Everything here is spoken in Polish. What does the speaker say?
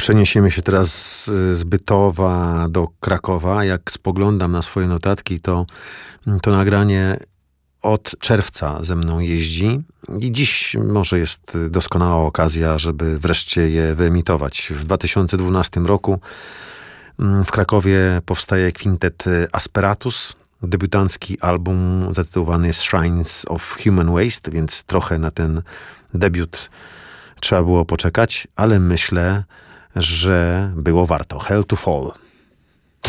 Przeniesiemy się teraz z Bytowa do Krakowa. Jak spoglądam na swoje notatki, to nagranie od czerwca ze mną jeździ i dziś może jest doskonała okazja, żeby wreszcie je wyemitować. W 2012 roku w Krakowie powstaje kwintet Asperatus. Debiutancki album zatytułowany jest Shrines of Human Waste, więc trochę na ten debiut trzeba było poczekać, ale myślę, że było warto. Hell to Fall.